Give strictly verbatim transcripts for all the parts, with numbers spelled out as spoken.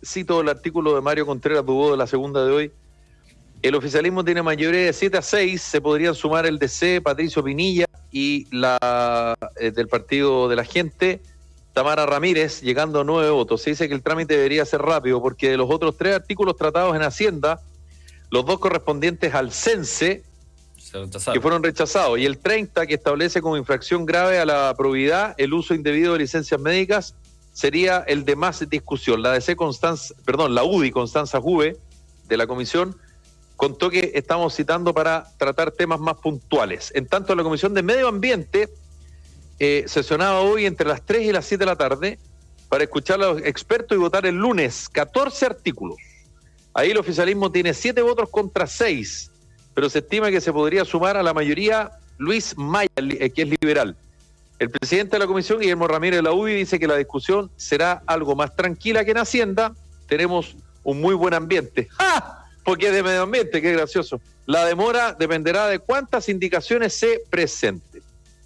cito el artículo de Mario Contreras Dubó de la segunda de hoy. El oficialismo tiene mayoría de siete a seis, se podrían sumar el D C, Patricio Pinilla y la eh, del Partido de la Gente, Tamara Ramírez, llegando a nueve votos. Se dice que el trámite debería ser rápido porque de los otros tres artículos tratados en Hacienda, los dos correspondientes al CENSE, que fueron rechazados, y el treinta, que establece como infracción grave a la probidad el uso indebido de licencias médicas, sería el de más discusión. La D C Constanza, perdón, la U D I Constanza Juve, de la comisión, contó que estamos citando para tratar temas más puntuales. En tanto, la Comisión de Medio Ambiente eh, sesionaba hoy entre las tres y las siete de la tarde para escuchar a los expertos y votar el lunes catorce artículos. Ahí el oficialismo tiene siete votos contra seis, pero se estima que se podría sumar a la mayoría Luis Maya, que es liberal. El presidente de la comisión, Guillermo Ramírez de la U D I, dice que la discusión será algo más tranquila que en Hacienda. Tenemos un muy buen ambiente. ¡Ja! Porque es de medio ambiente, qué gracioso. La demora dependerá de cuántas indicaciones se presenten.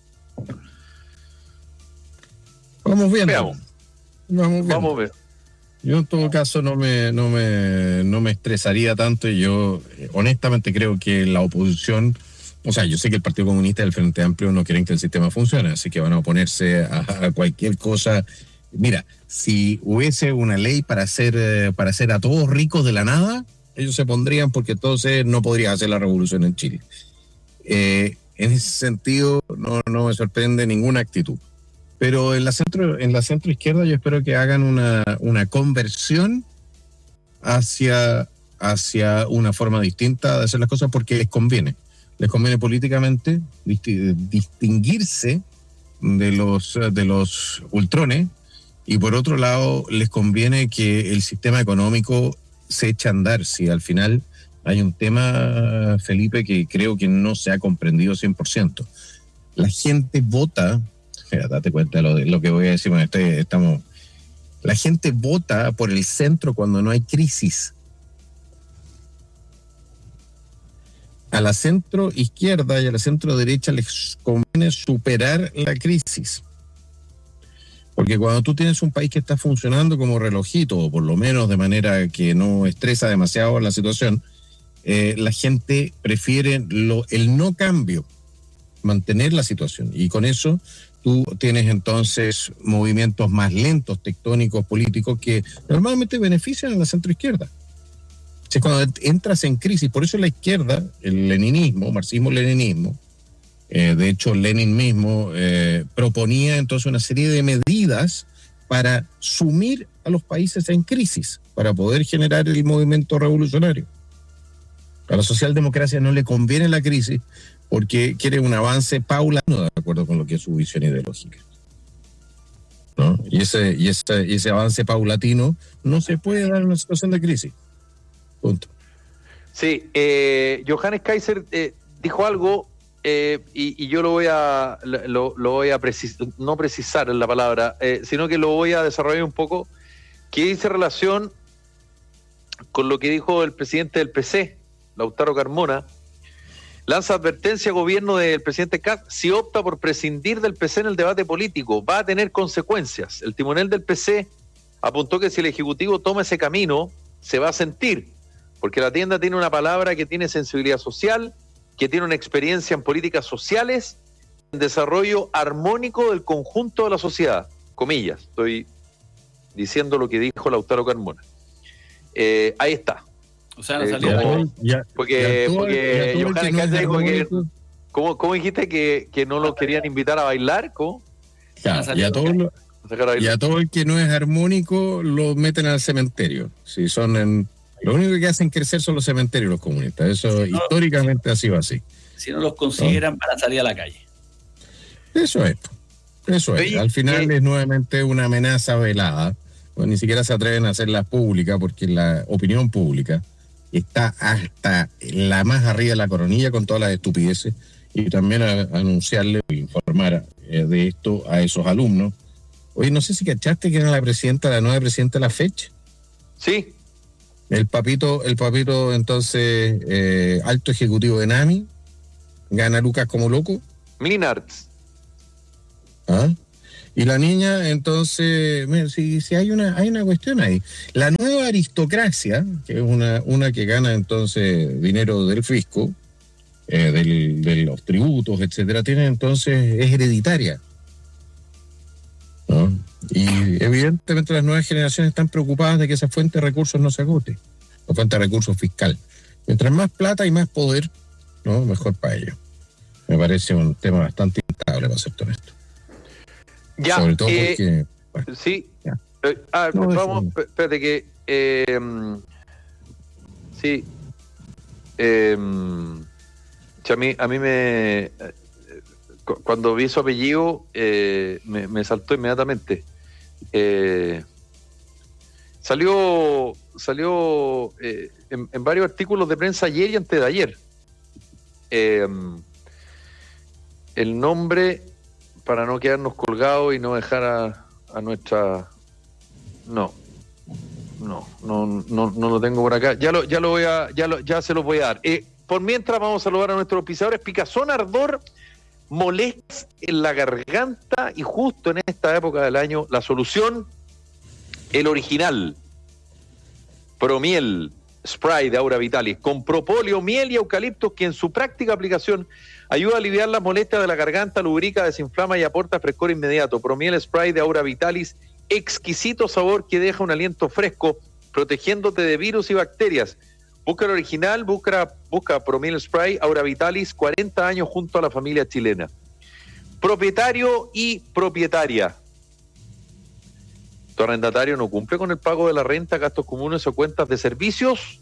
Vamos viendo. Veamos. Vamos viendo. Vamos a ver. Yo en todo caso no me, no me, no me estresaría tanto, y yo eh, honestamente creo que la oposición, o sea, yo sé que el Partido Comunista y el Frente Amplio no quieren que el sistema funcione, así que van a oponerse a, a cualquier cosa. Mira, si hubiese una ley para hacer, eh, para hacer a todos ricos de la nada, ellos se pondrían, porque entonces no podría hacer la revolución en Chile. Eh, en ese sentido, no, no me sorprende ninguna actitud. Pero en la centro, en la centro izquierda yo espero que hagan una, una conversión hacia, hacia una forma distinta de hacer las cosas, porque les conviene. Les conviene políticamente distinguirse de los, de los ultrones, y por otro lado les conviene que el sistema económico se eche a andar. Si al final hay un tema, Felipe, que creo que no se ha comprendido cien por ciento. La gente vota, mira, date cuenta de lo, de lo que voy a decir, bueno, este, estamos, la gente vota por el centro cuando no hay crisis. A la centro izquierda y a la centro derecha les conviene superar la crisis. Porque cuando tú tienes un país que está funcionando como relojito, o por lo menos de manera que no estresa demasiado la situación, eh, la gente prefiere lo, el no cambio, mantener la situación. Y con eso tú tienes entonces movimientos más lentos, tectónicos, políticos, que normalmente benefician a la centroizquierda. Es cuando entras en crisis. Por eso la izquierda, el leninismo, marxismo-leninismo, eh, de hecho Lenin mismo eh, proponía entonces una serie de medidas para sumir a los países en crisis, para poder generar el movimiento revolucionario. A la socialdemocracia no le conviene la crisis, porque quiere un avance paulatino de acuerdo con lo que es su visión ideológica, ¿no? Y ese, y ese, y ese avance paulatino no se puede dar en una situación de crisis. Punto. Sí, eh, Johannes Kaiser eh, dijo algo eh, y, y yo lo voy a lo, lo voy a precisar, no precisar en la palabra, eh, sino que lo voy a desarrollar un poco, que dice relación con lo que dijo el presidente del P C, Lautaro Carmona. Lanza advertencia al gobierno del presidente Kast: si opta por prescindir del P C en el debate político, va a tener consecuencias. El timonel del P C apuntó que si el Ejecutivo toma ese camino, se va a sentir, porque la tienda tiene una palabra que tiene sensibilidad social, que tiene una experiencia en políticas sociales, en desarrollo armónico del conjunto de la sociedad. Comillas, estoy diciendo lo que dijo Lautaro Carmona. Eh, ahí está. O sea, no Eh, salía como- la- ya, porque ya todo- porque ya todo el Johannes que no es Kaiser dijo que... armónico- ¿Cómo, cómo dijiste que, que no lo querían invitar a bailar? ¿Cómo? Ya, y a todo lo- A sacar a y bailar. a todo el que no es armónico lo meten al cementerio. Si son en, lo único que hacen crecer son los cementerios los comunistas. Eso Si no- históricamente ha sido así. Si no los consideran para salir a la calle. Eso es. Eso es. Oye, Al final eh, es nuevamente una amenaza velada. Bueno, ni siquiera se atreven a hacerla pública, porque la opinión pública está hasta la más arriba de la coronilla con todas las estupideces, y también a, a anunciarle o informar eh, de esto a esos alumnos. Oye, no sé si cachaste que era la presidenta, la nueva presidenta de la fecha. Sí, El papito, el papito entonces eh, alto ejecutivo de NAMI, gana Lucas como loco. Mlinarts. ¿Ah? Y la niña, entonces, mira, si, si hay una hay una cuestión ahí. La nueva aristocracia, que es una, una que gana entonces dinero del fisco, eh, del, de los tributos, etcétera, tiene entonces, es hereditaria, ¿no? Y evidentemente las nuevas generaciones están preocupadas de que esa fuente de recursos no se agote, la fuente de recursos fiscal. Mientras más plata y más poder, ¿no? Mejor para ellos. Me parece un tema bastante instable, para ser honesto. Ya, sobre todo eh, porque... Bueno, sí. ya. Eh, ah, No, vamos, eso- espérate que... Eh, sí. Eh, a, mí, a mí me... eh, cu- Cuando vi su apellido, eh, me, me saltó inmediatamente. Eh, salió salió eh, en, en varios artículos de prensa ayer y antes de ayer. Eh, el nombre, para no quedarnos colgados y no dejar a, a nuestra... No, no, no, no, no lo tengo por acá. Ya lo, ya lo voy a, ya lo, ya se los voy a dar. Eh, por mientras vamos a saludar a nuestros auspiciadores. Picazón Ardor, molestias en la garganta y justo en esta época del año, la solución, el original. Promiel, spray de Aura Vitalis, con propóleo, miel y eucaliptos, que en su práctica aplicación ayuda a aliviar las molestias de la garganta, lubrica, desinflama y aporta frescor inmediato. Promiel spray de Aura Vitalis, exquisito sabor que deja un aliento fresco, protegiéndote de virus y bacterias. Busca el original, busca, busca Promiel spray Aura Vitalis, cuarenta años junto a la familia chilena. Propietario y propietaria. ¿Tu arrendatario no cumple con el pago de la renta, gastos comunes o cuentas de servicios?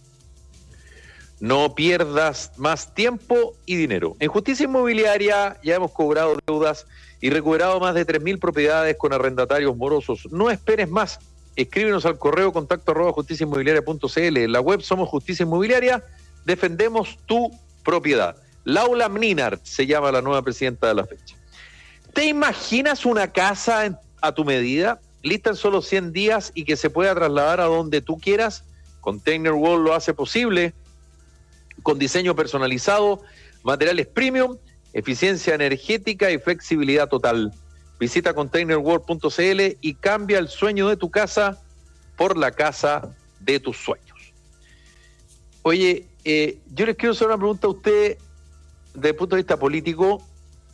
No pierdas más tiempo y dinero. En Justicia Inmobiliaria ya hemos cobrado deudas y recuperado más de tres mil propiedades con arrendatarios morosos. No esperes más. Escríbenos al correo contacto arroba justicia inmobiliaria punto c l. En la web somos Justicia Inmobiliaria. Defendemos tu propiedad. Laura Mninart se llama la nueva presidenta de la fecha. ¿Te imaginas una casa en, a tu medida, lista en solo cien días y que se pueda trasladar a donde tú quieras? Container World lo hace posible, con diseño personalizado, materiales premium, eficiencia energética y flexibilidad total. Visita container world punto c l y cambia el sueño de tu casa por la casa de tus sueños. Oye, eh, yo les quiero hacer una pregunta a usted desde el punto de vista político.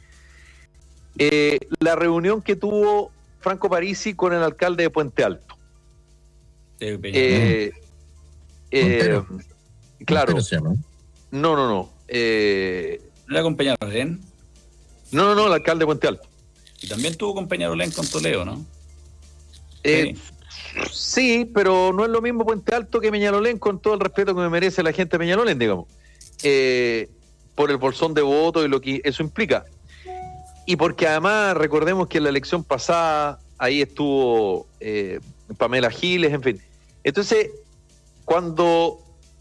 Eh, la reunión que tuvo Franco Parisi con el alcalde de Puente Alto. De Peña- Eh, eh, Montero. claro. Montero se llama. No, no, no. Eh, ¿No era con Peñalolén? no, no, no, el alcalde de Puente Alto. Y también tuvo con Peñalolén con Toledo, ¿no? Eh, sí, pero no es lo mismo Puente Alto que Peñalolén, con todo el respeto que me merece la gente de Peñalolén, digamos. Eh, por el bolsón de votos y lo que eso implica. Y porque además, recordemos que en la elección pasada, ahí estuvo eh, Pamela Giles, en fin. Entonces, cuando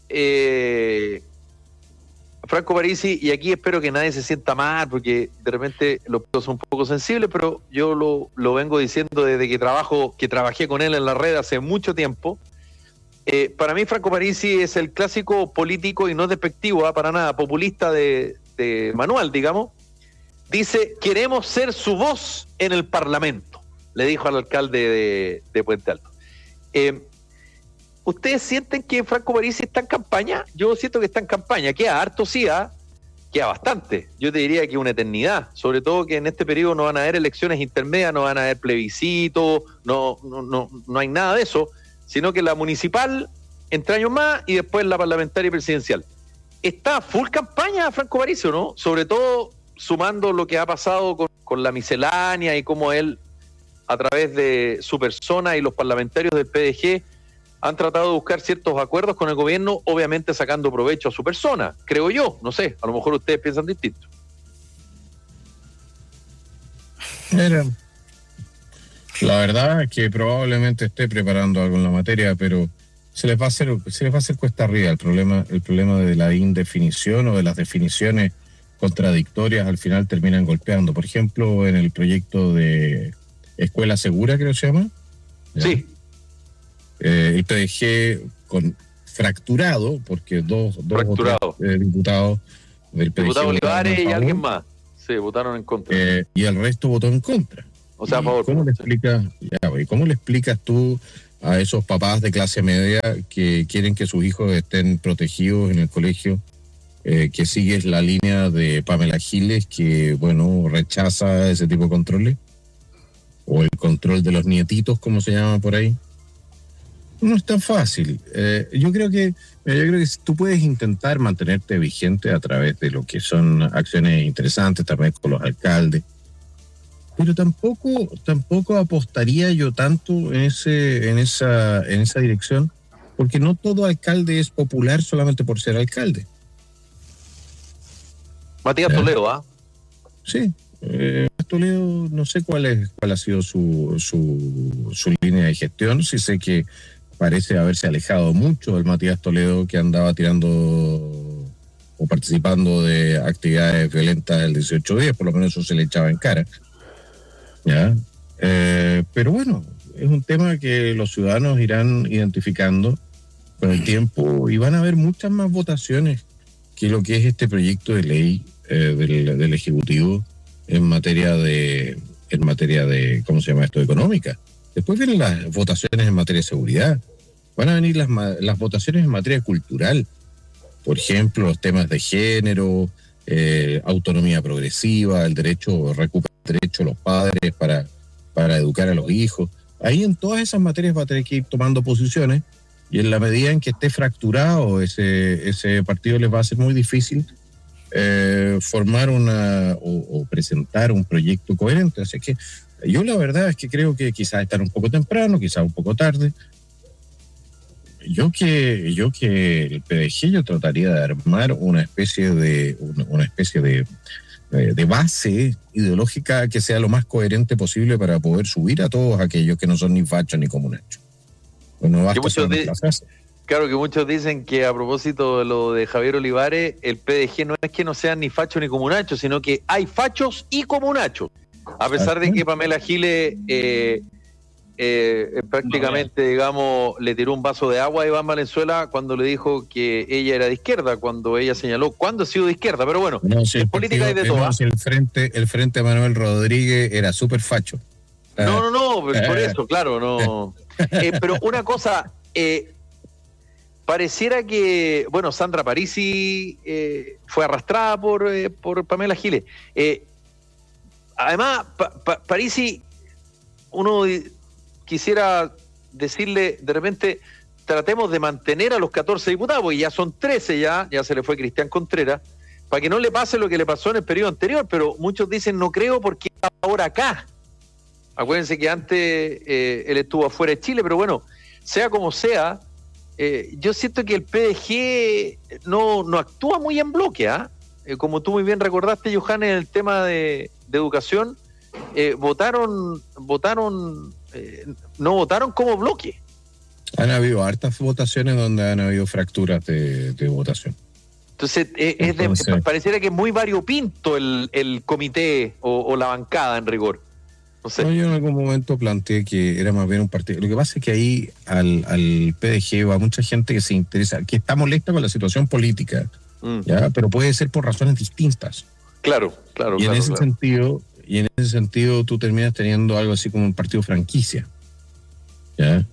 eh, Franco Parisi, y aquí espero que nadie se sienta mal, porque de repente los puntos son un poco sensibles, pero yo lo, lo vengo diciendo desde que trabajo, que trabajé con él en la red hace mucho tiempo. Eh, para mí Franco Parisi es el clásico político, y no despectivo, ¿eh? Para nada, populista de, de manual, digamos. Dice, queremos ser su voz en el Parlamento, le dijo al alcalde de, de Puente Alto. Eh, ¿Ustedes sienten que Franco Parisi está en campaña? Yo siento que está en campaña. Queda harto, sí, ¿eh? Queda bastante. Yo te diría que una eternidad. Sobre todo que en este periodo no van a haber elecciones intermedias, no van a haber plebiscitos, no, no, no, no hay nada de eso, sino que la municipal entre años más y después la parlamentaria y presidencial. Está full campaña Franco Parisi, ¿no? Sobre todo sumando lo que ha pasado con, con la miscelánea y cómo él, a través de su persona y los parlamentarios del P D G, han tratado de buscar ciertos acuerdos con el gobierno, obviamente sacando provecho a su persona, creo yo, no sé, a lo mejor ustedes piensan distinto. Mira, la verdad es que probablemente esté preparando algo en la materia, pero se les va a hacer, se les va a hacer cuesta arriba el problema, el problema de la indefinición o de las definiciones contradictorias al final terminan golpeando. Por ejemplo, en el proyecto de Escuela Segura, creo que se llama. ¿Ya? Sí. Eh, el P D G con fracturado, porque dos, dos Fracturado. o tres, eh, diputados del P D G Diputado votaron Olivares a y favor, alguien más se votaron en contra. eh, y el resto votó en contra. O sea, a favor. ¿Cómo le explicas, ya, güey, cómo le explicas tú a esos papás de clase media que quieren que sus hijos estén protegidos en el colegio, eh, que sigues la línea de Pamela Giles, que, bueno, rechaza ese tipo de controles? O el control de los nietitos, como se llama por ahí. No es tan fácil. Eh, yo creo que yo creo que tú puedes intentar mantenerte vigente a través de lo que son acciones interesantes, también con los alcaldes. Pero tampoco, tampoco apostaría yo tanto en ese, en esa, en esa dirección, porque no todo alcalde es popular solamente por ser alcalde. Matías ¿Ya? Toledo, ¿ah? Sí. Eh, Toledo, no sé cuál es, cuál ha sido su, su, su línea de gestión. Sí sé que parece haberse alejado mucho del Matías Toledo que andaba tirando o participando de actividades violentas el dieciocho diez, por lo menos eso se le echaba en cara. ¿Ya? Eh, pero bueno, es un tema que los ciudadanos irán identificando con el tiempo y van a haber muchas más votaciones que lo que es este proyecto de ley eh, del, del Ejecutivo en materia de, en materia de, ¿cómo se llama esto?, económica. Después vienen las votaciones en materia de seguridad. Van a venir las, las votaciones en materia cultural. Por ejemplo, los temas de género, eh, autonomía progresiva, el derecho, recuperar el derecho de los padres para, para educar a los hijos. Ahí en todas esas materias va a tener que ir tomando posiciones y en la medida en que esté fracturado ese, ese partido les va a ser muy difícil eh, formar una o, o presentar un proyecto coherente. Así que yo la verdad es que creo que quizás estar un poco temprano, quizás un poco tarde. Yo que yo que el P D G yo trataría de armar una especie de una, una especie de, de, de base ideológica que sea lo más coherente posible para poder subir a todos aquellos que no son ni fachos ni comunachos. No basta solamente la frase. Claro que muchos dicen que a propósito de lo de Javier Olivares, el P D G no es que no sean ni fachos ni comunachos, sino que hay fachos y comunachos. A pesar de que Pamela Giles eh, eh, prácticamente, digamos, le tiró un vaso de agua a Iván Valenzuela cuando le dijo que ella era de izquierda, cuando ella señaló cuándo ha sido de izquierda. Pero bueno, no, si en el política hay de partido, todo. no, si el frente, el frente Manuel Rodríguez era súper facho. No, no, no, por eso, claro, no. Eh, pero una cosa, eh, pareciera que, bueno, Sandra Parisi eh, fue arrastrada por, eh, por Pamela Giles. Eh, además, pa, pa, Parisi, uno quisiera decirle, de repente, tratemos de mantener a los catorce diputados, porque ya son trece ya, ya se le fue Cristian Contreras, para que no le pase lo que le pasó en el periodo anterior, pero muchos dicen, no creo porque ahora acá. Acuérdense que antes eh, él estuvo afuera de Chile, pero bueno, sea como sea, eh, yo siento que el P D G no, no actúa muy en bloque, ¿ah? ¿eh? Eh, como tú muy bien recordaste, Johan, en el tema de, de educación, eh, votaron, votaron, eh, no votaron como bloque. Han habido hartas votaciones donde han habido fracturas de, de votación. Entonces, eh, Entonces, es de, pareciera que es muy variopinto el, el comité o, o la bancada en rigor. No sé. No, yo en algún momento planteé que era más bien un partido. Lo que pasa es que ahí al, al P D G va mucha gente que se interesa, que está molesta con la situación política, mm. ¿ya? Pero puede ser por razones distintas. Claro, claro. Y en claro, ese claro. sentido, y en ese sentido tú terminas teniendo algo así como un partido franquicia. ¿Ya?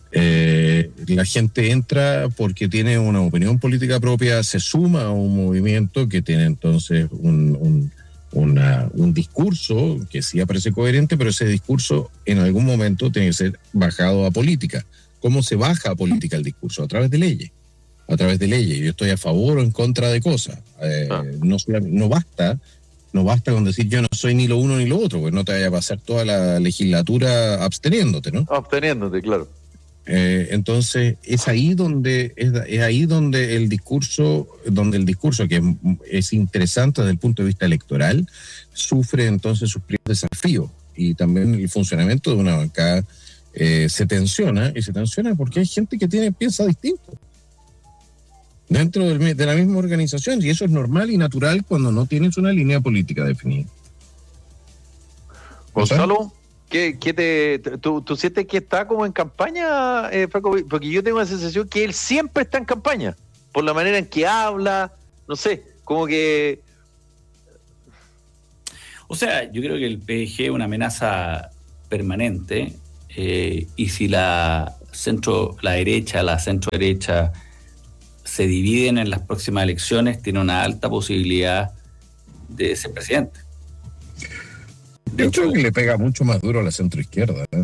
Eh, la gente entra porque tiene una opinión política propia, se suma a un movimiento que tiene entonces un, un Una, un discurso que sí aparece coherente, pero ese discurso en algún momento tiene que ser bajado a política. ¿Cómo se baja a política el discurso? A través de leyes. A través de leyes. Yo estoy a favor o en contra de cosas. Eh, ah. no, no basta no basta con decir yo no soy ni lo uno ni lo otro, pues no te vaya a pasar toda la legislatura absteniéndote, ¿no? Absteniéndote, claro. Eh, entonces es ahí donde es, es ahí donde el discurso donde el discurso que es, es interesante desde el punto de vista electoral sufre entonces sus primeros desafíos y también el funcionamiento de una bancada eh, se tensiona y se tensiona porque hay gente que tiene piensa distinto dentro del, de la misma organización y eso es normal y natural cuando no tienes una línea política definida. Gonzalo, ¿Qué, qué te, tú, ¿Tú sientes que está como en campaña, eh, Franco? Porque yo tengo la sensación que él siempre está en campaña, por la manera en que habla, no sé, como que... O sea, yo creo que el P D G es una amenaza permanente, eh, y si la centro, la derecha, la centro derecha se dividen en las próximas elecciones, tiene una alta posibilidad de ser presidente. De hecho, creo que le pega mucho más duro a la centro izquierda, ¿eh?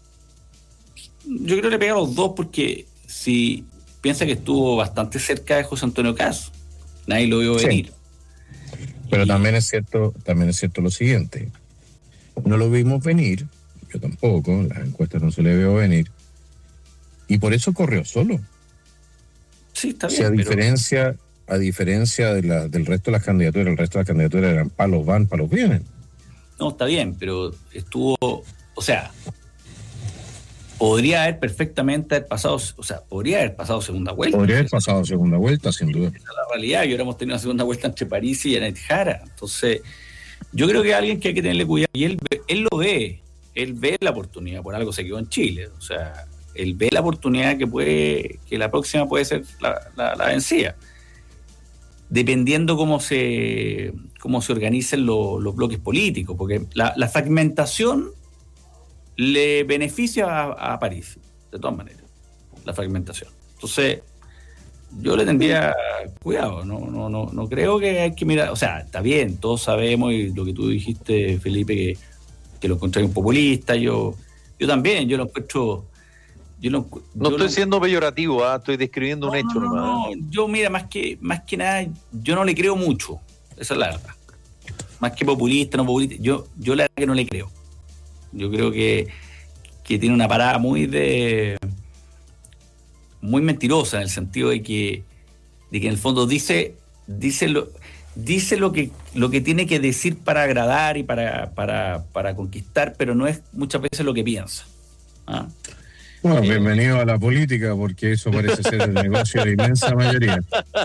Yo creo que le pega a los dos, porque si piensa que estuvo bastante cerca de José Antonio Caz, nadie lo vio venir. Sí. Pero y... también es cierto, también es cierto lo siguiente. No lo vimos venir, yo tampoco, las encuestas no se le veo venir, y por eso corrió solo. Sí, está bien. Si a pero... diferencia, a diferencia de la, del resto de las candidaturas, el resto de las candidaturas eran palos van, palos vienen. No, está bien, pero estuvo, o sea, podría haber perfectamente haber pasado, o sea, podría haber pasado segunda vuelta. Podría haber pasado segunda vuelta, sin duda. Esa es la realidad, y ahora hemos tenido una segunda vuelta entre París y Janet Jara. Entonces, yo creo que es alguien que hay que tenerle cuidado, y él, él lo ve, él ve la oportunidad, por algo se quedó en Chile, o sea, él ve la oportunidad que puede, que la próxima puede ser la, la, la vencida. Dependiendo cómo se, cómo se organicen lo, los bloques políticos, porque la, la fragmentación le beneficia a, a París, de todas maneras, la fragmentación. Entonces, yo le tendría cuidado, no, no, no, no creo que hay que mirar, o sea, está bien, todos sabemos, y lo que tú dijiste, Felipe, que, que lo encontré un populista, yo, yo también, yo lo encuentro... Yo no, no yo estoy no, siendo peyorativo, ¿eh? Estoy describiendo no, un hecho no, nomás. No, yo mira, más que, más que nada, yo no le creo mucho, esa es la verdad. Más que populista, no populista, yo, yo la verdad que no le creo. Yo creo que, que tiene una parada muy de muy mentirosa, en el sentido de que, de que en el fondo dice, dice lo, dice lo que, lo que tiene que decir para agradar y para, para, para conquistar, pero no es muchas veces lo que piensa. ¿Ah? Bueno, bienvenido a la política, porque eso parece ser el negocio de la inmensa mayoría.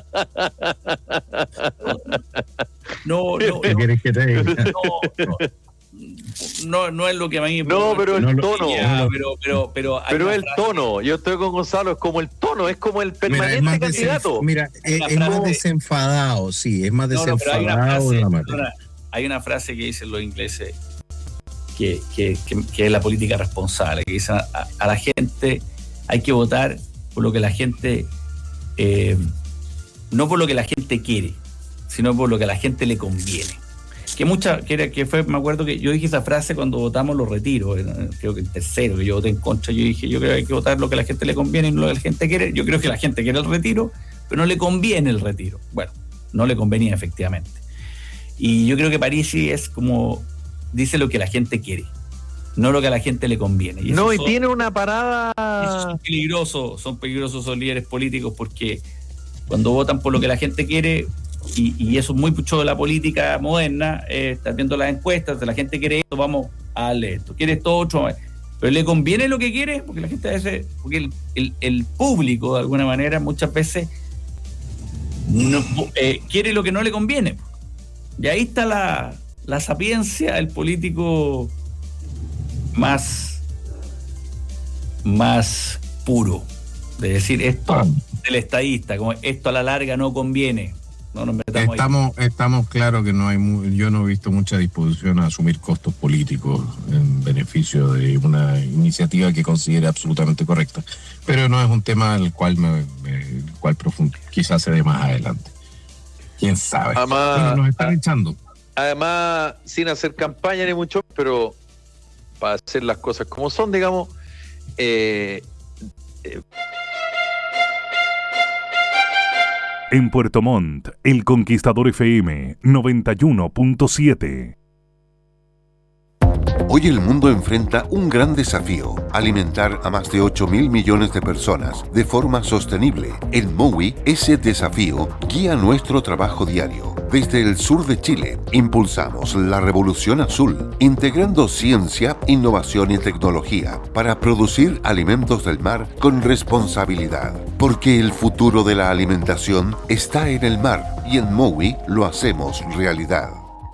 No, no, ¿Qué no, quieres que te diga? no, no, no, no es lo que a mí me... No, pero el no, tono. Ya, pero, pero, pero, hay pero una el frase- tono, yo estoy con Gonzalo, es como el tono, es como el Mira, permanente es más, candidato. desenf- mira, es, Una es más frase- desenfadado, sí, es más No, no, pero hay una desenfadado frase, en la materia. una- hay una frase que dicen los ingleses que, que, que, que es la política responsable, que dicen a, a la gente hay que votar por lo que la gente, eh, no por lo que la gente quiere, sino por lo que a la gente le conviene. Que mucha, que, era, que fue, me acuerdo que yo dije esa frase cuando votamos los retiros, creo que el tercero, que yo voté en contra, yo dije, yo creo que hay que votar lo que a la gente le conviene y no lo que la gente quiere. Yo creo que la gente quiere el retiro, pero no le conviene el retiro. Bueno, no le convenía efectivamente. Y yo creo que Parisi es como, dice lo que la gente quiere, no lo que a la gente le conviene. Y No, y son, tiene una parada. esos son peligrosos, son peligrosos esos líderes políticos, porque cuando votan por lo que la gente quiere, y, y eso es muy mucho de la política moderna, eh, estás viendo las encuestas, la gente quiere esto, vamos a darle esto, quiere esto otro, pero le conviene lo que quiere, porque la gente a veces, porque el, el, el público de alguna manera muchas veces no, eh, quiere lo que no le conviene. Y ahí está la, la sapiencia del político más, más puro, de decir esto del estadista, como esto a la larga no conviene. No nos metamos Estamos, ahí. estamos claros que no hay, mu- yo no he visto mucha disposición a asumir costos políticos en beneficio de una iniciativa que considere absolutamente correcta. Pero no es un tema al cual me, me el cual profundo, quizás se dé más adelante. ¿Quién sabe? Además- Bueno, nos están echando. Además, sin hacer campaña ni mucho, pero para hacer las cosas como son, digamos, eh, eh, En Puerto Montt, El Conquistador F M noventa y uno punto siete. Hoy el mundo enfrenta un gran desafío: alimentar a más de ocho mil millones de personas de forma sostenible. En Mowi, ese desafío guía nuestro trabajo diario. Desde el sur de Chile, impulsamos la revolución azul, integrando ciencia, innovación y tecnología para producir alimentos del mar con responsabilidad. Porque el futuro de la alimentación está en el mar, y en Mowi lo hacemos realidad.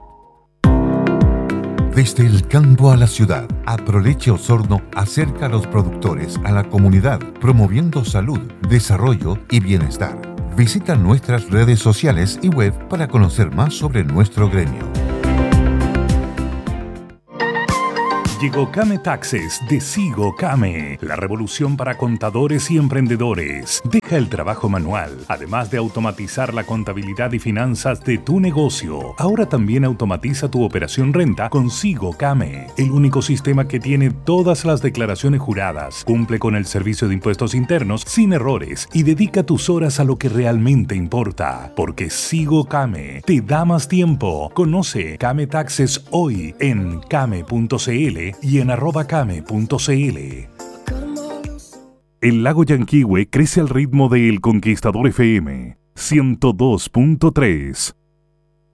Desde el campo a la ciudad, Aproleche Osorno acerca a los productores a la comunidad, promoviendo salud, desarrollo y bienestar. Visita nuestras redes sociales y web para conocer más sobre nuestro gremio. Llegó Kame Taxes de Sigo Kame, la revolución para contadores y emprendedores. Deja el trabajo manual, además de automatizar la contabilidad y finanzas de tu negocio. Ahora también automatiza tu operación renta con Sigo Kame, el único sistema que tiene todas las declaraciones juradas, cumple con el servicio de impuestos internos sin errores y dedica tus horas a lo que realmente importa. Porque Sigo Kame te da más tiempo. Conoce Kame Taxes hoy en kame punto c l y en arroba kame punto c l. El lago Yanquihue crece al ritmo de El Conquistador F M ciento dos punto tres.